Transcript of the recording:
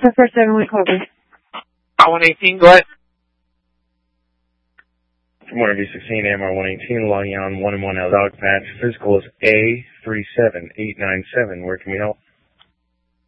for 7-week cover. 118, go ahead. Good morning, V16, AMR 118, logging on 1-1L dog patch. Physical is A37897. Where can we help?